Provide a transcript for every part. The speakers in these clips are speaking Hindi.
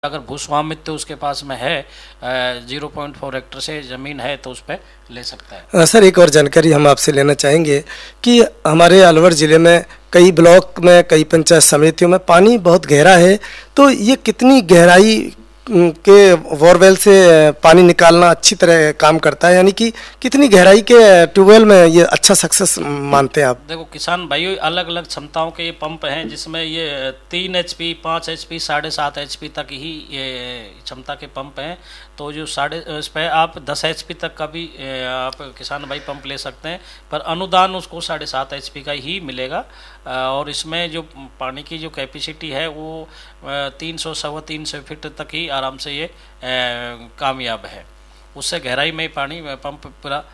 अगर भूस्वामित्व उसके पास में है 0.4 हेक्टर से ज़मीन है तो उस पर ले सकता है। सर, एक और जानकारी हम आपसे लेना चाहेंगे कि हमारे अलवर ज़िले में कई ब्लॉक में, कई पंचायत समितियों में पानी बहुत गहरा है, तो ये कितनी गहराई के बोरवेल से पानी निकालना अच्छी तरह काम करता है, यानी कि कितनी गहराई के ट्यूबवेल में ये अच्छा सक्सेस मानते हैं आप? देखो किसान भाइयों, अलग अलग क्षमताओं के ये पंप हैं जिसमें ये 3 HP, 5 HP, 7.5 HP तक ही ये क्षमता के पंप हैं। तो जो इस पर आप 10 HP तक का भी आप किसान भाई पंप ले सकते हैं, पर अनुदान उसको 7.5 HP का ही मिलेगा। और इसमें जो पानी की जो कैपेसिटी है वो 300-325 फीट तक ही आराम से ये कामयाब है। उससे गहराई में पानी पंप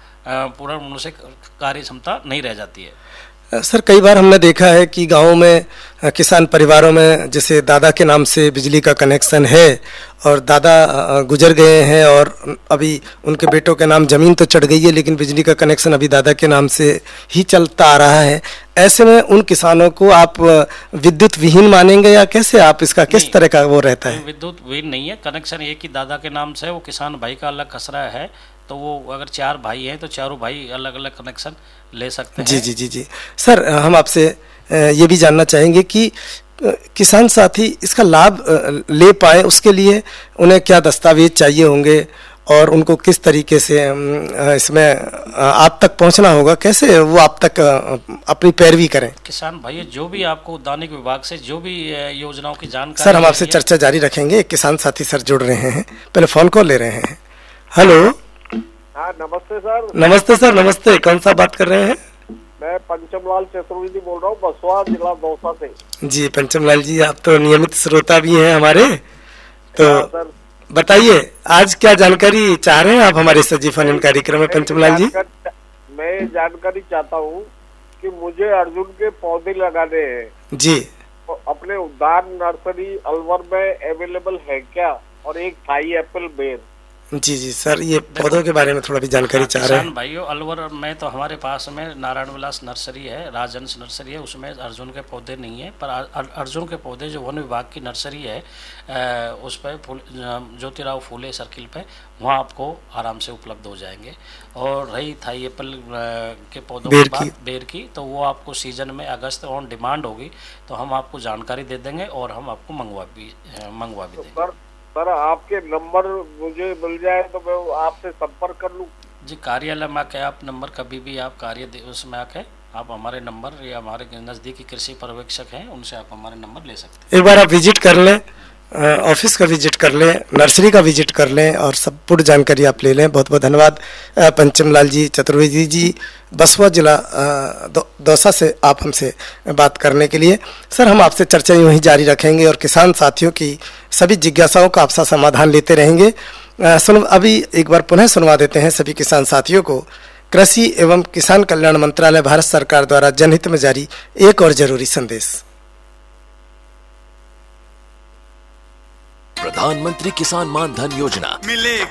पूरा उनसे कार्य क्षमता नहीं रह जाती है। सर, कई बार हमने देखा है कि गाँव में किसान परिवारों में जैसे दादा के नाम से बिजली का कनेक्शन है और दादा गुजर गए हैं और अभी उनके बेटों के नाम ज़मीन तो चढ़ गई है, लेकिन बिजली का कनेक्शन अभी दादा के नाम से ही चलता आ रहा है। ऐसे में उन किसानों को आप विद्युत विहीन मानेंगे या कैसे, आप इसका किस तरह का वो रहता है? विद्युत विहीन नहीं है, कनेक्शन एक ही दादा के नाम से, वो किसान भाई का अलग खसरा है। तो वो अगर 4 भाई हैं तो चारों भाई अलग अलग कनेक्शन ले सकते हैं। जी। सर, हम आपसे ये भी जानना चाहेंगे कि किसान साथी इसका लाभ ले पाए, उसके लिए उन्हें क्या दस्तावेज चाहिए होंगे और उनको किस तरीके से इसमें आप तक पहुंचना होगा, कैसे वो आप तक अपनी पैरवी करें? किसान भाई, जो भी आपको उद्यानिक विभाग से जो भी योजनाओं की जानकारी, सर हम आपसे चर्चा जारी रखेंगे। एक किसान साथी सर जुड़ रहे हैं, पहले फोन कॉल ले रहे हैं। हेलो। हाँ, नमस्ते सर। नमस्ते सर, नमस्ते। कौन सा बात कर रहे हैं? मैं पंचमलाल चतुर्वेदी बोल रहा हूँ, बसवा जिला दौसा से। जी पंचमलाल जी, आप तो नियमित श्रोता भी हैं हमारे, तो सर बताइए आज क्या जानकारी चाह रहे हैं आप हमारे सजीव फोन कार्यक्रम में? पंचमलाल जी, मैं जानकारी चाहता हूँ कि मुझे अर्जुन के पौधे लगाने हैं जी, तो अपने उद्यान नर्सरी अलवर में अवेलेबल है क्या? और एक थाई एप्पल बेर। जी सर, ये पौधों के बारे में थोड़ा भी जानकारी चाह रहे हैं। भाइयों, अलवर में तो हमारे पास में नारायण विलास नर्सरी है, राजहंस नर्सरी है, उसमें अर्जुन के पौधे नहीं है, पर अर्जुन के पौधे जो वन विभाग की नर्सरी है उस पर ज्योतिराव फूले सर्किल पे, वहाँ आपको आराम से उपलब्ध हो जाएंगे। और रही थाई एप्पल के पौधों की बात, बेर की, तो वो आपको सीजन में अगस्त ऑन डिमांड होगी तो हम आपको जानकारी दे देंगे और हम आपको मंगवा भी देंगे। सर, आपके नंबर मुझे मिल जाए तो मैं आपसे संपर्क कर लूँ? जी, कार्यालय में आके आप नंबर कभी भी आप उसमें आके आप हमारे नंबर या हमारे नज़दीकी कृषि पर्यवेक्षक हैं उनसे आप हमारे नंबर ले सकते हैं। एक बार आप विजिट कर लें, ऑफिस का विजिट कर लें, नर्सरी का विजिट कर लें और सब पूरी जानकारी आप ले लें। बहुत बहुत धन्यवाद पंचमलाल जी चतुर्वेदी जी, बसवा जिला दौसा से आप हमसे बात करने के लिए। सर, हम आपसे चर्चा यूँ ही जारी रखेंगे और किसान साथियों की सभी जिज्ञासाओं का आपसा समाधान लेते रहेंगे। अभी एक बार पुनः सुनवा देते हैं सभी किसान साथियों को कृषि एवं किसान कल्याण मंत्रालय भारत सरकार द्वारा जनहित में जारी एक और जरूरी संदेश। प्रधानमंत्री किसान मान धन योजना मिले